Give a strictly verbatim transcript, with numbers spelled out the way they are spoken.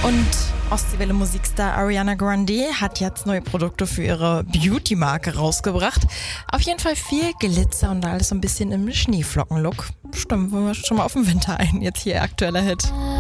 Und Ostseewelle Musikstar Ariana Grande hat jetzt neue Produkte für ihre Beauty-Marke rausgebracht. Auf jeden Fall viel Glitzer und alles so ein bisschen im Schneeflocken-Look. Stimmen wir schon mal auf den Winter ein, jetzt hier aktueller Hit.